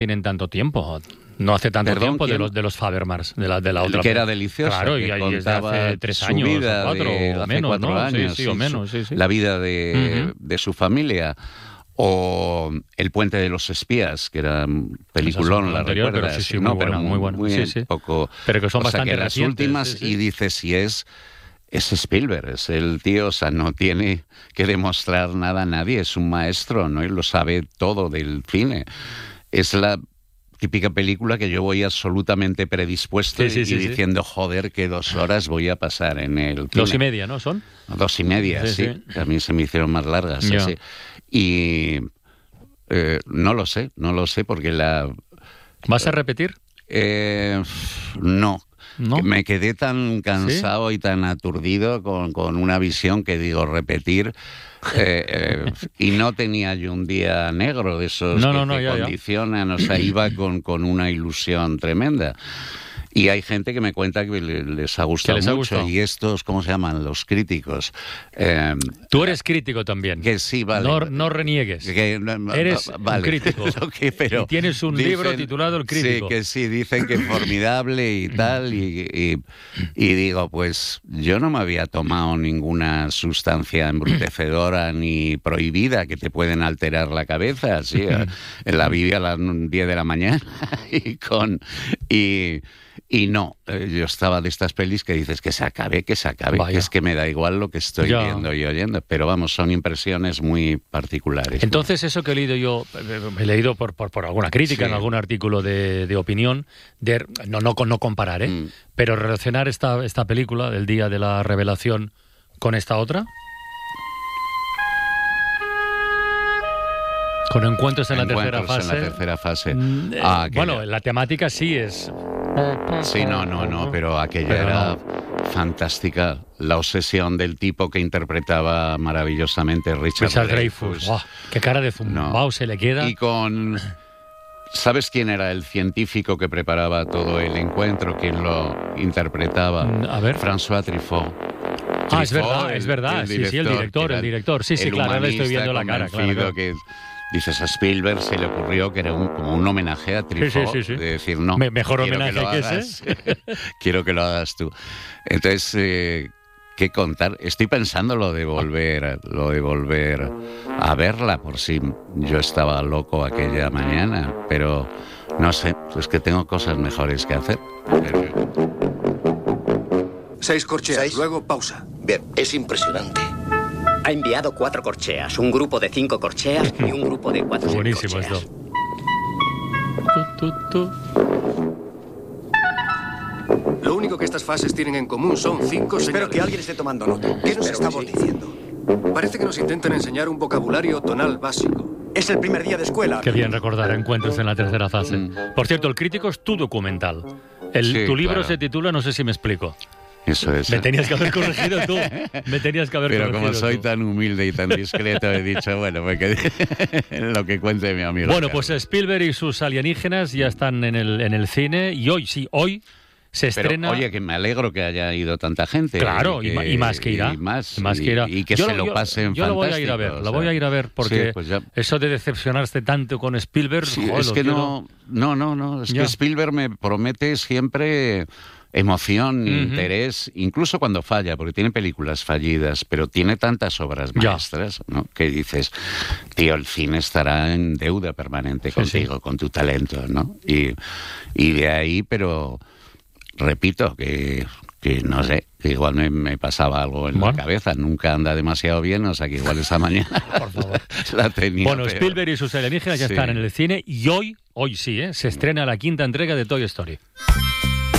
tienen tanto tiempo. No hace tanto tiempo ¿quién? de los Fabelmans, de la otra. Que era deliciosa. Claro, que y ahí es de contaba hace 3 su años vida o 4 de, o hace menos, 4 ¿no? años, Sí, o menos, sí. La vida de su familia. O El puente de los espías, que era un peliculón, la anterior, recuerdas. pero sí, muy buena. Sí. Poco, pero que son o sea, bastante que las recientes, últimas, sí. y dices, si es Spielberg, es el tío, o sea, no tiene que demostrar nada a nadie, es un maestro, ¿no? Y lo sabe todo del cine. Es la típica película que yo voy absolutamente predispuesto y diciendo, joder, que 2 horas voy a pasar en el cine. 2:30, ¿no? ¿Son? 2:30, sí. A mí se me hicieron más largas. Así. Y no lo sé porque ¿Vas a repetir? No. ¿No? Me quedé tan cansado y tan aturdido con una visión que digo, repetir. Y no tenía yo un día negro de esos que te condicionan. O sea, iba con una ilusión tremenda. Y hay gente que me cuenta que les ha gustado mucho. Y estos, ¿cómo se llaman? Los críticos. Tú eres crítico también. Que sí, vale. No reniegues. Eres un crítico. Pero y tienes un libro titulado El crítico. Sí, que sí, dicen que es formidable y tal. Y digo, pues yo no me había tomado ninguna sustancia embrutecedora ni prohibida que te pueden alterar la cabeza. Sí, en la Biblia a las 10 de la mañana. Y no, yo estaba de estas pelis que dices que se acabe, que es que me da igual lo que estoy viendo y oyendo, pero vamos, son impresiones muy particulares. Entonces, eso que he leído yo, he leído por alguna crítica, en algún artículo de opinión, no comparar, pero relacionar esta película del Día de la Revelación con esta otra. Con Encuentros en la tercera fase. Bueno, la temática sí es... Sí, no, pero aquella era fantástica. La obsesión del tipo que interpretaba maravillosamente Richard Dreyfuss. ¡Wow! ¡Qué cara de zumbao se le queda! Y ¿sabes quién era el científico que preparaba todo el encuentro? ¿Quién lo interpretaba? A ver. François Truffaut. Es verdad. El director. Sí, claro, le estoy viendo la cara. Claro. Que dices, a Spielberg se le ocurrió que era como un homenaje a Truffaut. Sí. De decir, no, mejor homenaje que ese. Quiero que lo hagas tú. Entonces, ¿qué contar? Estoy pensando lo de volver a verla, por si yo estaba loco aquella mañana, pero no sé, es que tengo cosas mejores que hacer. 6 corcheas, luego pausa. Bien, es impresionante. Ha enviado 4 corcheas, un grupo de 5 corcheas y un grupo de 4 buenísimo corcheas. Esto. Lo único que estas fases tienen en común son 5 señales. Espero que alguien esté tomando nota. ¿Qué nos estamos diciendo? Parece que nos intentan enseñar un vocabulario tonal básico. Es el primer día de escuela. Qué bien recordar Encuentros en la tercera fase. Por cierto, El crítico es tu documental. Tu libro se titula, no sé si me explico. Eso es. Me tenías que haber corregido tú. Pero como soy tan humilde y tan discreto, he dicho, bueno, me quedé en lo que cuente mi amigo. Bueno, pues Spielberg y sus alienígenas ya están en el cine y hoy se estrena... Pero, oye, que me alegro que haya ido tanta gente. Claro, y más que irá. Y que se lo pasen yo fantástico. Lo voy a ir a ver, lo voy a ir a ver, porque eso de decepcionarse tanto con Spielberg... Sí, es que no, que Spielberg me promete siempre... emoción, interés, incluso cuando falla, porque tiene películas fallidas, pero tiene tantas obras maestras, ¿no? Que dices, tío, el cine estará en deuda permanente contigo, con tu talento, ¿no? Y de ahí, pero repito, que no sé, que igual me pasaba algo en la cabeza, nunca anda demasiado bien, o sea que igual esta mañana por favor. la tenía. Bueno, peor. Spielberg y sus alienígenas ya están en el cine y hoy sí, se estrena la 5ª entrega de Toy Story.